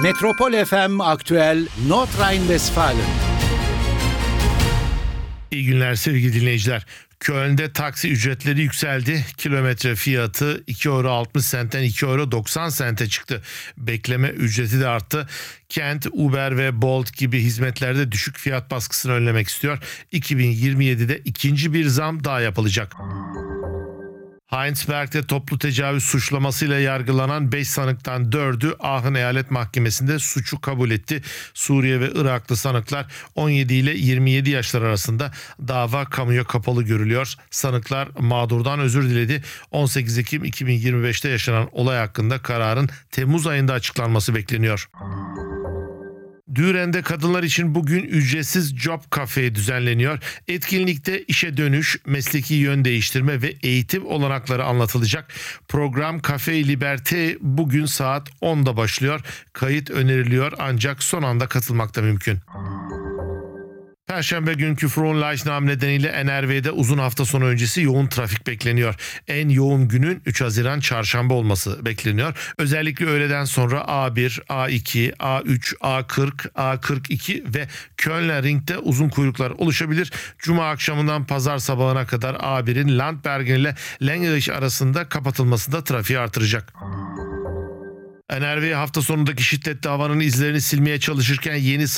Metropol FM Aktüel Nordrhein-Westfalen. İyi günler sevgili dinleyiciler. Köln'de taksi ücretleri yükseldi. Kilometre fiyatı 2 euro 60 sentten 2 euro 90 sente çıktı. Bekleme ücreti de arttı. Kent, Uber ve Bolt gibi hizmetlerde düşük fiyat baskısını önlemek istiyor. 2027'de ikinci bir zam daha yapılacak. Heinsberg'de toplu tecavüz suçlamasıyla yargılanan 5 sanıktan 4'ü Aachen Eyalet Mahkemesi'nde suçu kabul etti. Suriye ve Iraklı sanıklar 17 ile 27 yaşlar arasında. Dava kamuya kapalı görülüyor. Sanıklar mağdurdan özür diledi. 18 Ekim 2025'te yaşanan olay hakkında kararın Temmuz ayında açıklanması bekleniyor. Düren'de kadınlar için bugün ücretsiz Job Cafe düzenleniyor. Etkinlikte işe dönüş, mesleki yön değiştirme ve eğitim olanakları anlatılacak. Program Cafe Liberté bugün saat 10'da başlıyor. Kayıt öneriliyor ancak son anda katılmak da mümkün. Perşembe günkü Fronleichnam nedeniyle NRV'de uzun hafta sonu öncesi yoğun trafik bekleniyor. En yoğun günün 3 Haziran çarşamba olması bekleniyor. Özellikle öğleden sonra A1, A2, A3, A40, A42 ve Kölner Ring'de uzun kuyruklar oluşabilir. Cuma akşamından pazar sabahına kadar A1'in Landbergen ile Lengerich arasında kapatılması da trafiği artıracak. NRV hafta sonundaki şiddetli havanın izlerini silmeye çalışırken yeni